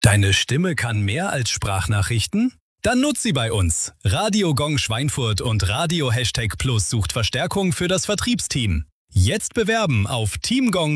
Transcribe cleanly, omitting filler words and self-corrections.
Deine Stimme kann mehr als Sprachnachrichten? Dann nutz sie bei uns. Radio Gong Schweinfurt und Radio #Plus sucht Verstärkung für das Vertriebsteam. Jetzt bewerben auf teamgong